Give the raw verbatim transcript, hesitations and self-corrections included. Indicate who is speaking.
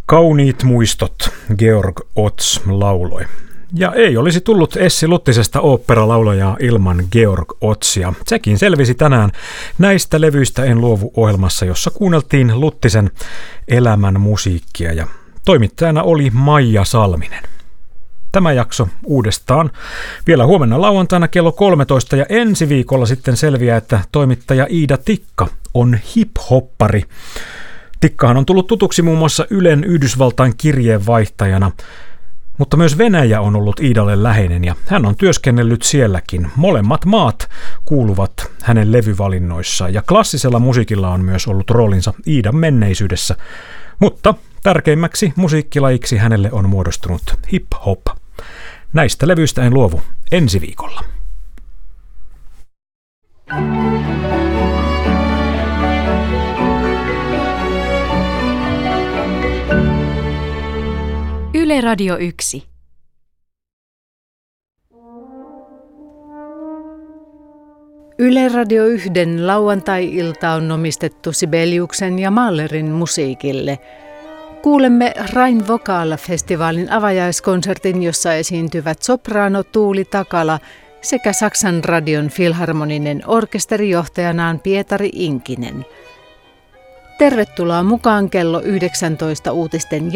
Speaker 1: Kauniit muistot, Georg Ots lauloi. Ja ei olisi tullut Essi Luttisesta oopperalaulajaa ilman Georg Otsia. Sekin selvisi tänään Näistä levyistä en luovu -ohjelmassa, jossa kuunneltiin Luttisen elämän musiikkia ja toimittajana oli Maija Salminen. Tämä jakso uudestaan vielä huomenna lauantaina kello kolmetoista ja ensi viikolla sitten selviää, että toimittaja Iida Tikka on hip-hoppari. Tikkahan on tullut tutuksi muun muassa Ylen Yhdysvaltain kirjeenvaihtajana, mutta myös Venäjä on ollut Iidalle läheinen ja hän on työskennellyt sielläkin. Molemmat maat kuuluvat hänen levyvalinnoissaan ja klassisella musiikilla on myös ollut roolinsa Iidan menneisyydessä, mutta tärkeimmäksi musiikkilajiksi hänelle on muodostunut hip-hop. Näistä levyistä en luovu ensi viikolla.
Speaker 2: Yle Radio yksi. Yle Radio yhden lauantai-ilta on omistettu Sibeliuksen ja Mahlerin musiikille. Kuulemme Rain Vocal-festivaalin avajaiskonsertin, jossa esiintyvät sopraano Tuuli Takala sekä Saksan radion filharmoninen orkesterijohtajanaan Pietari Inkinen. Tervetuloa mukaan kello yhdeksäntoista uutisten